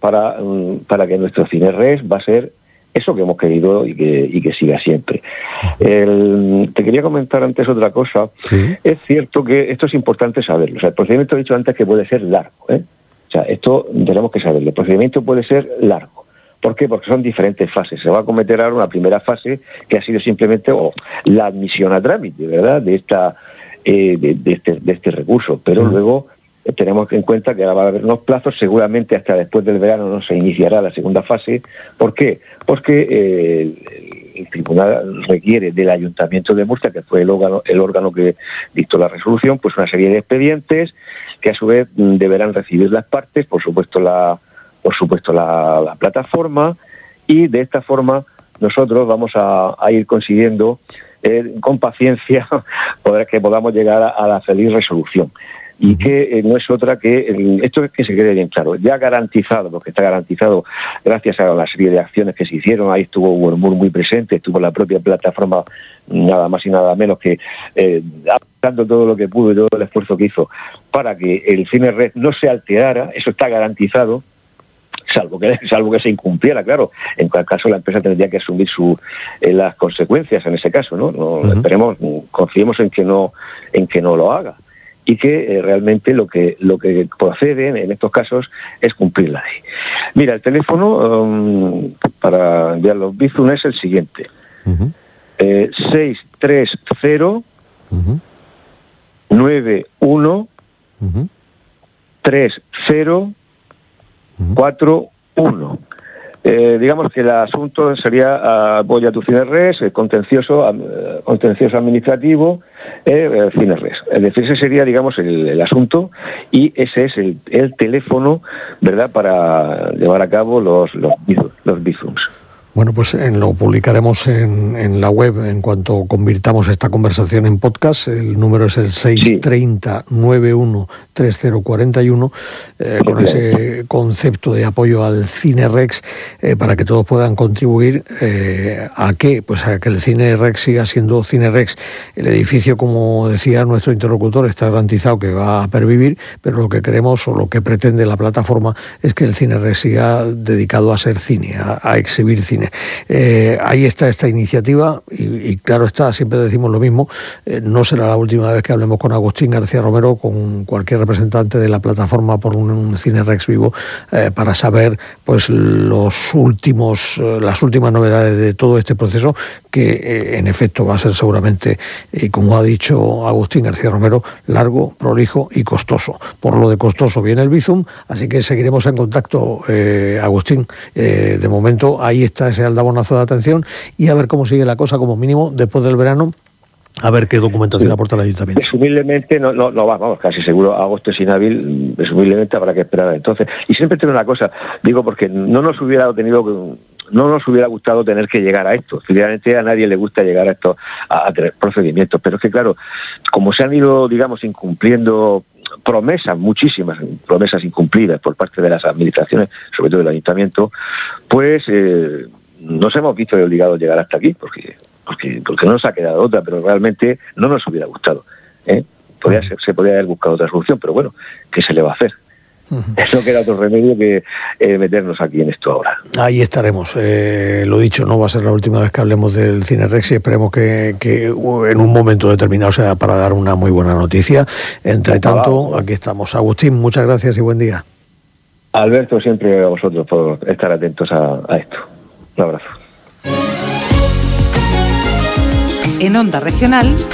para que nuestro CineRex va a ser eso que hemos querido y que siga siempre. Te quería comentar antes otra cosa. Sí. Es cierto que esto es importante saberlo. O sea, el procedimiento, he dicho antes, que puede ser largo, ¿eh? O sea, esto tenemos que saberlo. El procedimiento puede ser largo. ¿Por qué? Porque son diferentes fases. Se va a cometer ahora una primera fase que ha sido simplemente la admisión a trámite, ¿verdad?, de este recurso. Pero luego tenemos en cuenta que ahora va a haber unos plazos, seguramente hasta después del verano no se iniciará la segunda fase. ¿Por qué? Porque el tribunal requiere del Ayuntamiento de Murcia, que fue el órgano que dictó la resolución, pues una serie de expedientes que a su vez deberán recibir las partes, por supuesto la plataforma, y de esta forma nosotros vamos a ir consiguiendo con paciencia que podamos llegar a la feliz resolución. Y que no es otra que esto, es que se quede bien claro, ya garantizado, porque está garantizado gracias a la serie de acciones que se hicieron. Ahí estuvo Wormur muy presente, estuvo la propia plataforma, nada más y nada menos que dando todo lo que pudo y todo el esfuerzo que hizo para que el CineRex no se alterara. Eso está garantizado, salvo que se incumpliera, claro. En cualquier caso la empresa tendría que asumir las consecuencias en ese caso, ¿no? Esperemos, confiemos en que no lo haga, y que realmente lo que procede en estos casos es cumplir la ley. Mira, el teléfono para enviar los Bizum es el siguiente: 630 91 3041. Digamos que el asunto sería apoya a tu CineRex, contencioso administrativo, CineRex. Es decir, ese sería, digamos, el asunto, y ese es el teléfono, ¿verdad?, para llevar a cabo los Bizums. Bueno, pues lo publicaremos en la web en cuanto convirtamos esta conversación en podcast. El número es el 630 91 3041, con ese concepto de apoyo al CineRex, para que todos puedan contribuir a que el CineRex siga siendo CineRex. El edificio, como decía nuestro interlocutor, está garantizado que va a pervivir, pero lo que queremos o lo que pretende la plataforma es que el CineRex siga dedicado a ser cine, a exhibir cine. Ahí está esta iniciativa y claro está, siempre decimos lo mismo, no será la última vez que hablemos con Agustín García Romero, con cualquier representante de la plataforma por un CineRex vivo, para saber pues las últimas novedades de todo este proceso, que en efecto va a ser seguramente, como ha dicho Agustín García Romero, largo, prolijo y costoso. Por lo de costoso viene el Bizum, así que seguiremos en contacto, Agustín. De momento ahí está ese aldabonazo de atención, y a ver cómo sigue la cosa, como mínimo después del verano, a ver qué documentación aporta el ayuntamiento. Presumiblemente no vamos, casi seguro agosto es inhábil, presumiblemente habrá que esperar entonces. Y siempre tengo una cosa, digo, porque no nos hubiera gustado tener que llegar a esto. Finalmente a nadie le gusta llegar a esto, a tener procedimientos, pero es que claro, como se han ido, digamos, incumpliendo muchísimas promesas incumplidas por parte de las administraciones, sobre todo del ayuntamiento, pues nos hemos visto obligados a llegar hasta aquí, porque no nos ha quedado otra, pero realmente no nos hubiera gustado. Se podría haber buscado otra solución, pero bueno, ¿qué se le va a hacer? No queda otro remedio que meternos aquí en esto ahora. Ahí estaremos. Lo dicho, no va a ser la última vez que hablemos del CineRex, y esperemos que en un momento determinado sea para dar una muy buena noticia. Entre tanto, aquí estamos. Agustín, muchas gracias y buen día. Alberto, siempre a vosotros por estar atentos a esto. Un abrazo. En Onda Regional,